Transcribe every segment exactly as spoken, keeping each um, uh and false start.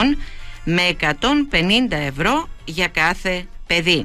παιδιών με εκατόν πενήντα ευρώ για κάθε παιδί.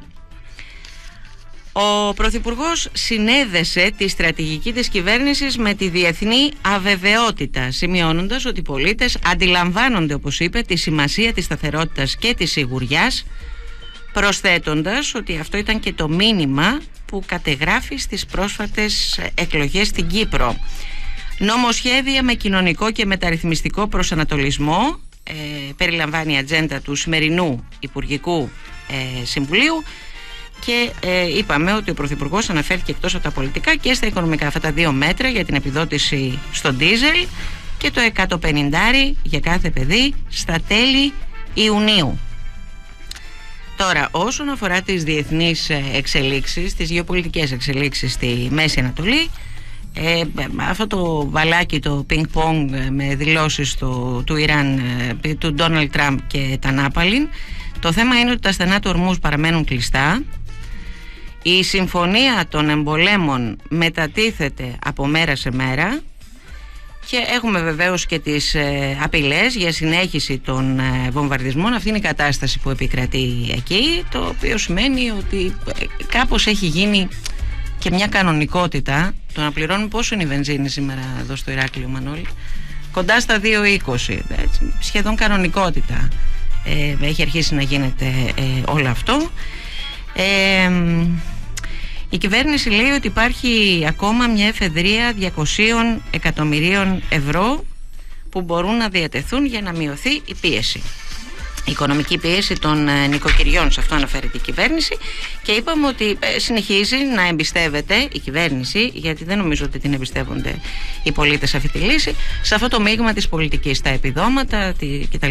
Ο Πρωθυπουργός συνέδεσε τη στρατηγική της κυβέρνησης με τη διεθνή αβεβαιότητα, σημειώνοντας ότι οι πολίτες αντιλαμβάνονται, όπως είπε, τη σημασία της σταθερότητας και της σιγουριάς, προσθέτοντας ότι αυτό ήταν και το μήνυμα που κατεγράφει στις πρόσφατες εκλογές στην Κύπρο. Νομοσχέδια με κοινωνικό και μεταρρυθμιστικό προσανατολισμό ε, περιλαμβάνει η ατζέντα του σημερινού Υπουργικού ε, Συμβουλίου. Και ε, είπαμε ότι ο Πρωθυπουργός αναφέρθηκε εκτός από τα πολιτικά και στα οικονομικά, αυτά τα δύο μέτρα για την επιδότηση στο ντίζελ και το εκατόν πενήντα για κάθε παιδί στα τέλη Ιουνίου. Τώρα, όσον αφορά τις διεθνείς εξελίξεις, τις γεωπολιτικές εξελίξεις στη Μέση Ανατολή, ε, αυτό το βαλάκι, το πινκ-πονγκ με δηλώσεις του, του Ιράν, του Ντόναλντ Τραμπ και τα Νάπαλιν, το θέμα είναι ότι τα στενά του Ορμούζ παραμένουν κλειστά. Η συμφωνία των εμπολέμων μετατίθεται από μέρα σε μέρα και έχουμε βεβαίως και τις ε, απειλές για συνέχιση των ε, βομβαρδισμών. Αυτή είναι η κατάσταση που επικρατεί εκεί, το οποίο σημαίνει ότι ε, κάπως έχει γίνει και μια κανονικότητα. Το να πληρώνουμε πόσο είναι η βενζίνη σήμερα εδώ στο Ηράκλειο, Μανώλη? Κοντά στα δύο είκοσι, έτσι, σχεδόν κανονικότητα. Ε, έχει αρχίσει να γίνεται ε, όλο αυτό. Ε, η κυβέρνηση λέει ότι υπάρχει ακόμα μια εφεδρεία διακόσια εκατομμυρίων ευρώ που μπορούν να διατεθούν για να μειωθεί η πίεση, η οικονομική πίεση των ε, νοικοκυριών. Σε αυτό αναφέρεται η κυβέρνηση και είπαμε ότι ε, συνεχίζει να εμπιστεύεται η κυβέρνηση, γιατί δεν νομίζω ότι την εμπιστεύονται οι πολίτες σε αυτή τη λύση, σε αυτό το μείγμα της πολιτικής, τα επιδόματα τη, κτλ.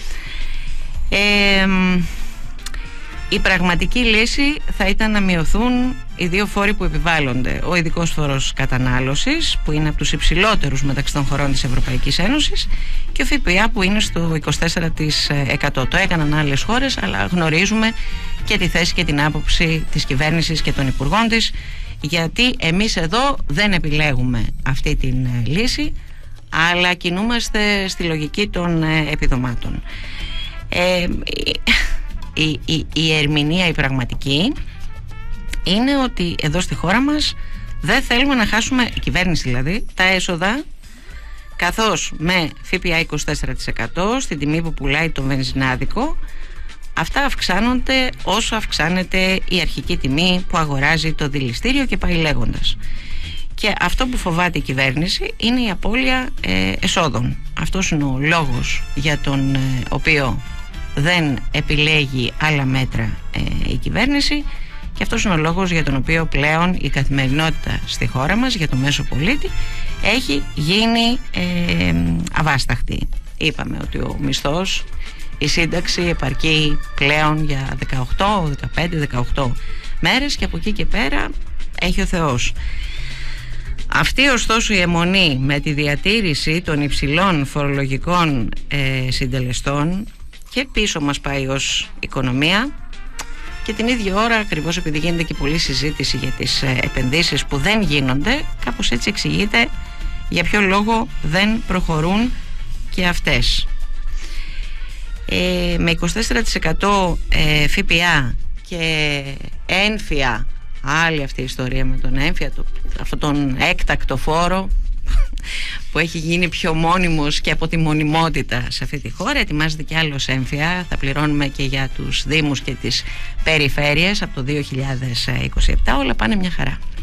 Ε, η πραγματική λύση θα ήταν να μειωθούν οι δύο φόροι που επιβάλλονται. Ο ειδικός φόρος κατανάλωσης, που είναι από τους υψηλότερους μεταξύ των χωρών της Ευρωπαϊκής Ένωσης, και ο ΦΠΑ, που είναι στο είκοσι τέσσερα τοις εκατό. Το έκαναν άλλες χώρες, αλλά γνωρίζουμε και τη θέση και την άποψη της κυβέρνησης και των υπουργών της, γιατί εμείς εδώ δεν επιλέγουμε αυτή την λύση, αλλά κινούμαστε στη λογική των επιδομάτων. Ε, η, η, η ερμηνεία, η πραγματική, είναι ότι εδώ στη χώρα μας δεν θέλουμε να χάσουμε, η κυβέρνηση δηλαδή, τα έσοδα, καθώς με ΦΠΑ είκοσι τέσσερα τοις εκατό στην τιμή που πουλάει το βενζινάδικο, αυτά αυξάνονται όσο αυξάνεται η αρχική τιμή που αγοράζει το δηληστήριο και πάει λέγοντας. Και αυτό που φοβάται η κυβέρνηση είναι η απώλεια ε, εσόδων. Αυτός είναι ο λόγος για τον ε, οποίο δεν επιλέγει άλλα μέτρα ε, η κυβέρνηση, και αυτός είναι ο λόγος για τον οποίο πλέον η καθημερινότητα στη χώρα μας για το μέσο πολίτη έχει γίνει ε, αβάσταχτη. Είπαμε ότι ο μισθός, η σύνταξη επαρκεί πλέον για δεκαοκτώ, δεκαπέντε, δεκαοκτώ μέρες και από εκεί και πέρα έχει ο Θεός. Αυτή ωστόσο η αιμονή με τη διατήρηση των υψηλών φορολογικών ε, συντελεστών και πίσω μας πάει ως οικονομία, και την ίδια ώρα, ακριβώς επειδή γίνεται και πολλή συζήτηση για τις ε, επενδύσεις που δεν γίνονται, κάπως έτσι εξηγείται για ποιο λόγο δεν προχωρούν και αυτές. Ε, με είκοσι τέσσερα τοις εκατό ε, ΦΠΑ και ένφια, άλλη αυτή η ιστορία με τον έμφυα, το, αυτόν τον έκτακτο φόρο που έχει γίνει πιο μόνιμος και από τη μονιμότητα σε αυτή τη χώρα. Ετοιμάζεται και άλλος έμφυα, θα πληρώνουμε και για τους δήμους και τις περιφέρειες από το δύο χιλιάδες είκοσι επτά. Όλα πάνε μια χαρά.